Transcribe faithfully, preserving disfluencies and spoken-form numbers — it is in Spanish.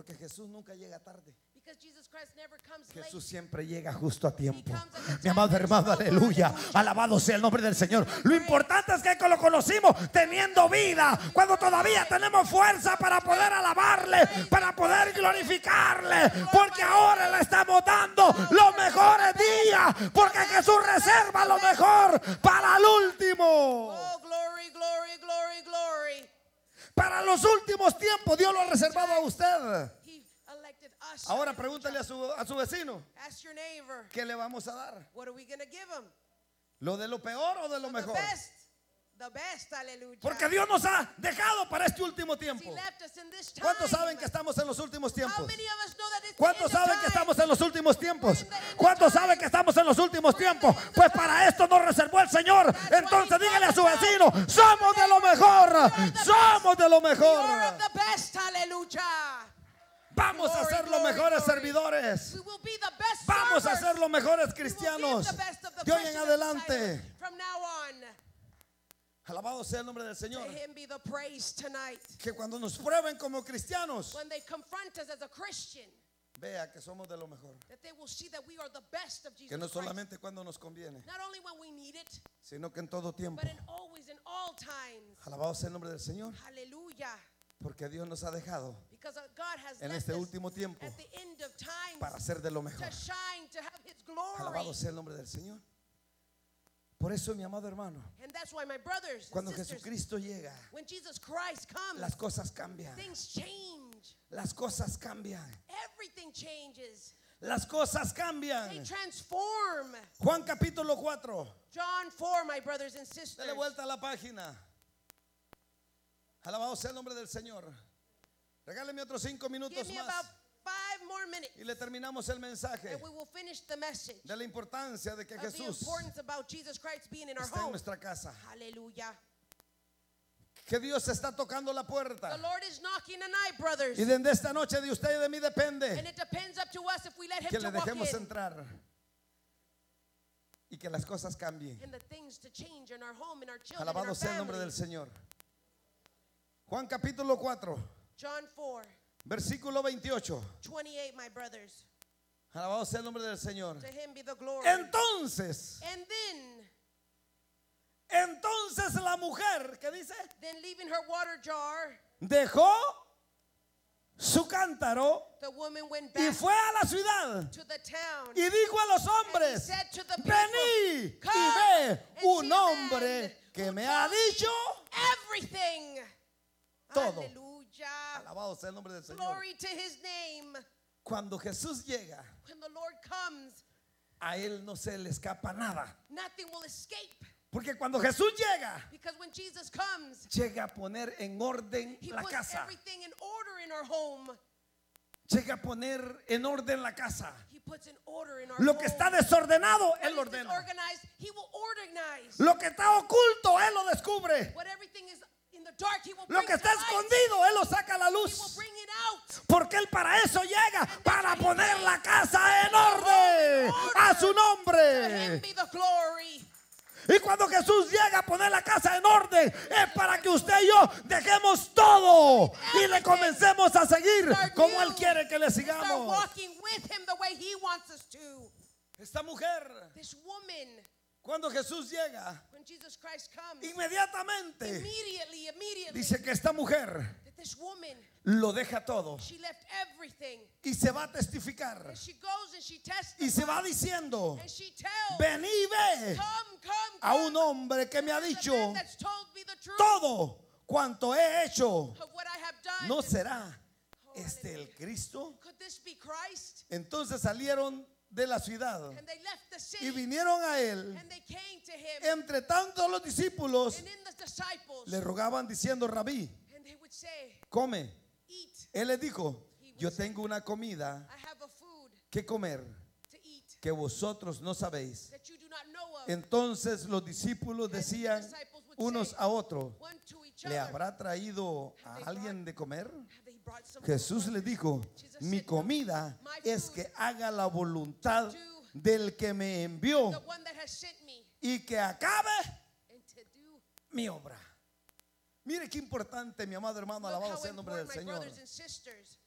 Porque Jesús nunca llega tarde. Because Jesus Christ never comes late. Jesús siempre llega justo a tiempo. He comes at the Mi time amado that is hermano, proper. aleluya. Aleluya. Alabado sea el nombre del Señor. Lo importante es que lo conocimos teniendo vida, cuando todavía tenemos fuerza para poder alabarle, para poder glorificarle, porque ahora le estamos dando los mejores días, porque Jesús reserva lo mejor para el último. Oh, glory, glory, glory, glory. Para los últimos tiempos Dios lo ha reservado a usted. He elected us. Ahora pregúntale a su, a su vecino, Ask your neighbor, ¿qué le vamos a dar? what are we going to give him? ¿Lo de lo peor o de lo The mejor? best. The best, aleluya. Porque Dios nos ha dejado para este último He tiempo. left us in this time. ¿Cuántos saben que estamos en los últimos How tiempos? many of us know that it's the ¿Cuántos end of saben que time? estamos en los últimos tiempos? ¿Cuántos saben que estamos en los últimos tiempos? Pues para esto nos reservó el Señor. Entonces dígale a su vecino, somos de lo mejor. Somos de lo We are mejor. of the best, aleluya. Vamos a ser los mejores servidores. We will be the best Vamos a servers. ser los mejores We will cristianos. give the best of the De hoy en Christian adelante. disciples from now on. Alabado sea el nombre del To Señor. him be the praise tonight. Que cuando nos prueben como cristianos, When they confront us as a Christian, vea que somos de lo mejor. that they will see that we are the best of Jesus Que no Christ. solamente cuando nos conviene, Not only when we need it, sino que en todo tiempo. but in always, in all times. Alabado sea el nombre del Señor. Hallelujah. Porque Dios nos ha dejado Because God has en left este us último tiempo at the end of time para ser de lo mejor. to shine, to have His glory. Alabado sea el nombre del Señor. Por eso, mi amado hermano, And that's why, my brothers cuando and sisters, Jesucristo llega, when Jesus Christ comes, las cosas cambian. things change. Las cosas cambian. Everything changes. Las cosas They cambian. transform. Juan capítulo cuatro. John four, my brothers and sisters. Dale vuelta a la página. Alabado sea el nombre del Señor. Regáleme otros cinco minutos Give me más about five more minutes, y le terminamos el mensaje and we will finish the message de la importancia de que of the Jesús importance about Jesus Christ being in our está en home. nuestra casa. Hallelujah. Que Dios está tocando la The puerta. Lord is knocking tonight, brothers. Y desde esta noche de usted y de mí And depende it depends up to us if we let Him que to le walk dejemos in. entrar y que las cosas cambien. And the things to change in our home, in our children, in Alabado our sea el nombre family. del Señor. Juan capítulo cuatro, John four, versículo veintiocho. twenty-eight, my brothers. Alabado sea el nombre del Señor. To Him be the glory. Entonces, And then, entonces la mujer, ¿qué dice? then leaving her water jar, Dejó su cántaro the woman went y back fue a la ciudad to the town. y dijo a los And he hombres, said to the people, vení y "Come ve and un see a man hombre que who me told ha me dicho everything." todo. Hallelujah. Alabado sea el nombre del Señor. Glory to His name. Cuando Jesús llega, When the Lord comes, a él no se le escapa nada. nothing will escape. Porque cuando Jesús llega, Because when Jesus comes, llega a poner en orden He la puts casa. everything in order in our home. Llega a poner en orden la casa. He puts in order in our Lo home. que está desordenado, What Él lo is ordena. disorganized, He will organize. Lo que está oculto, Él lo descubre. What everything is in the dark, He will Lo bring que to está light. escondido, Él lo saca a la He will luz. bring it out. Porque Él para eso llega, para poner la casa en orden a su To Him nombre. be the glory. Y cuando Jesús llega a poner la casa en orden, es para que usted y yo dejemos todo y le comencemos a seguir como Él quiere que le Start sigamos. walking with Him the way He wants us to. Esta mujer, This woman, cuando Jesús llega, when Jesus Christ comes, inmediatamente immediately, immediately, dice que esta mujer that this woman, lo deja todo she left everything. y se va a testificar And she goes and she y se va testifies. diciendo, And she tells, vení y ve come, come, a come. un hombre que me ha There's a dicho man that's told me the truth todo cuanto he hecho. of what I have done. ¿No será Oh, este el hallelujah. Cristo? Could this be Christ? Entonces salieron de la ciudad And they left the y city vinieron a él. and they came to him. Entre tanto los discípulos And in the disciples, le rogaban diciendo, Rabí, and they would say, come. eat. Él les dijo, yo tengo una comida I have a food que comer to eat que vosotros no sabéis. that you do not know of. Entonces los discípulos decían unos a otros, One to each ¿le other. habrá traído a alguien de comer? Have they brought some Jesús food? le dijo, mi comida es que haga la voluntad del que me envió The one that has sent me y que acabe and to do. mi obra. Mire qué importante, mi amado hermano, Look alabado how sea el nombre del important, my Señor. brothers and sisters,